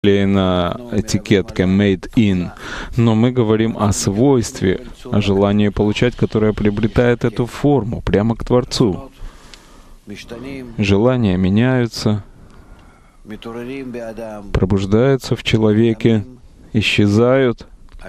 на этикетке «Made in», но мы говорим о свойстве, о желании получать, которое приобретает эту форму прямо к Творцу. Желания меняются, пробуждаются в человеке, исчезают.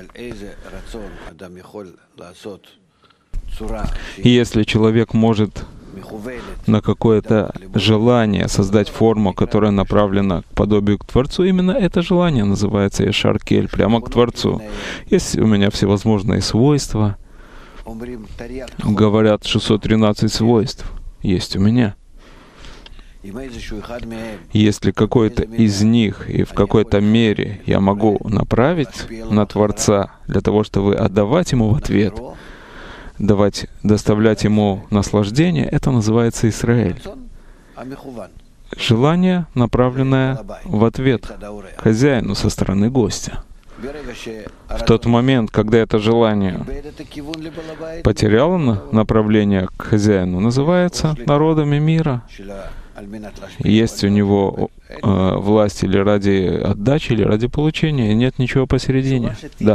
И если человек может на какое-то желание создать форму, которая направлена к подобию к Творцу, именно это желание называется Яшар Кель, прямо к Творцу. Есть у меня всевозможные свойства. Говорят, 613 свойств есть у меня. Если какой-то из них и в какой-то мере я могу направить на Творца для того, чтобы отдавать Ему в ответ, доставлять Ему наслаждение, это называется Исраэль. Желание, направленное в ответ хозяину со стороны гостя. В тот момент, когда это желание потеряло направление к хозяину, называется народами мира. Есть у него власть или ради отдачи, или ради получения, и нет ничего посередине. Да.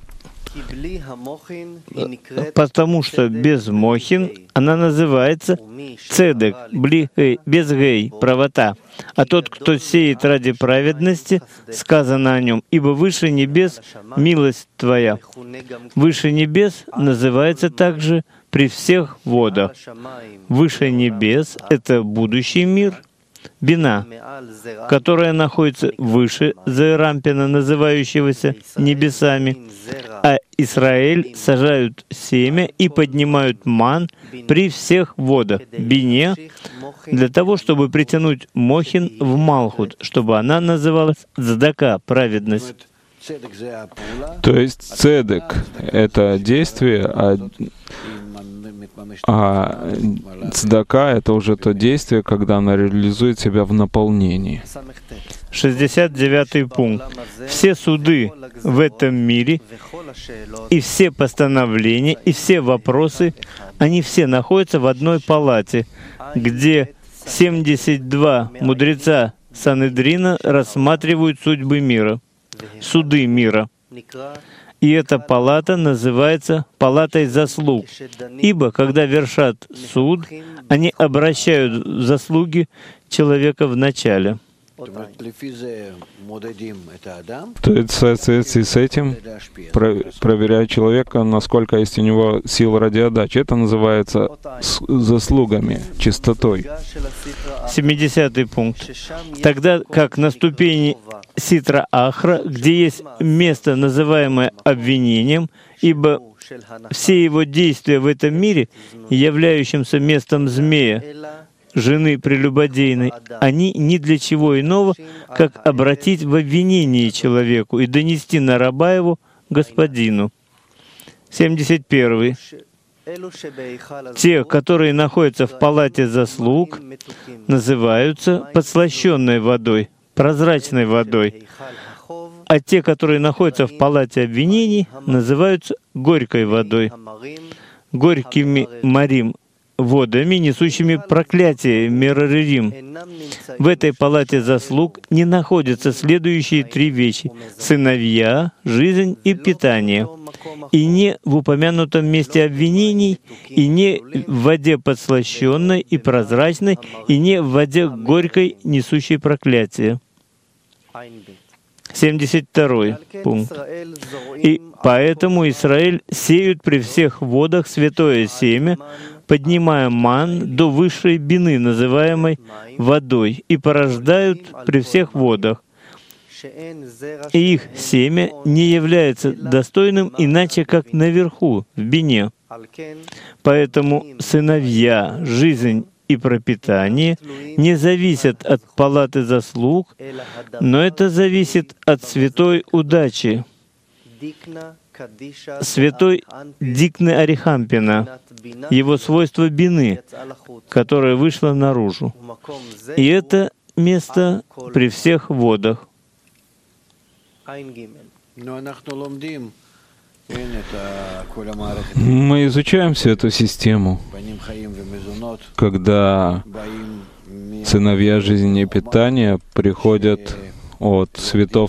Потому что без мохин она называется цедек, без гей, правота. А тот, кто сеет ради праведности, сказано о нем, ибо выше небес милость твоя. Выше небес называется также при всех водах. Выше небес — это будущий мир, Бина, которая находится выше Зерампина, называющегося небесами, а Исраэль сажают семя и поднимают ман при всех водах, Бине, для того, чтобы притянуть Мохин в Малхут, чтобы она называлась Цдака, праведность. То есть цедек — это действие, а цдака — это уже то действие, когда она реализует себя в наполнении. 69-й пункт. Все суды в этом мире и все постановления, и все вопросы, они все находятся в одной палате, где 72 мудреца Санедрина рассматривают судьбы мира, суды мира. И эта палата называется палатой заслуг, ибо когда вершат суд, они обращают заслуги человека в начале. То есть в соответствии с этим проверяют человека, насколько есть у него сил ради отдачи. Это называется заслугами, чистотой. 70-й пункт. Тогда как на ступени Ситра Ахра, где есть место, называемое обвинением, ибо все его действия в этом мире, являющимся местом змея, жены прелюбодейной, они ни для чего иного, как обратить в обвинение человеку и донести на раба его господину. 71. Те, которые находятся в палате заслуг, называются подслащенной водой, прозрачной водой, а те, которые находятся в палате обвинений, называются горькой водой, горькими марим, водами, несущими проклятие, Мераририм. В этой палате заслуг не находятся следующие три вещи — сыновья, жизнь и питание. И не в упомянутом месте обвинений, и не в воде подслащенной и прозрачной, и не в воде горькой, несущей проклятие. 72 пункт. И поэтому Израиль сеют при всех водах святое семя, поднимая ман до высшей бины, называемой водой, и порождают при всех водах. И их семя не является достойным иначе, как наверху, в бине. Поэтому сыновья, жизнь и пропитание не зависят от палаты заслуг, но это зависит от святой удачи, святой Дикны Арихампина, его свойство бины, которое вышло наружу. И это место при всех водах. Мы изучаем всю эту систему, когда сыновья жизни и питания приходят от цветов